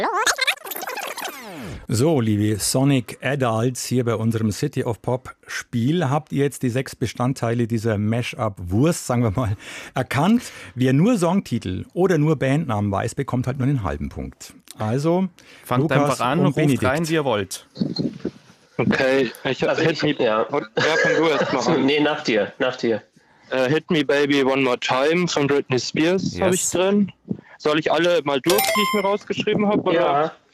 So, liebe Sonic Adults, hier bei unserem City of Pop Spiel habt ihr jetzt die 6 Bestandteile dieser Mash-up-Wurst, sagen wir mal, erkannt. Wer nur Songtitel oder nur Bandnamen weiß, bekommt halt nur einen halben Punkt. Also, fangt Lukas einfach an, und ruft Benedikt rein, wie ihr wollt. Okay, fang du erst mal an. Nee, nach dir. Hit Me Baby One More Time von Britney Spears habe ich drin. Soll ich alle mal durch, die ich mir rausgeschrieben habe? Ja.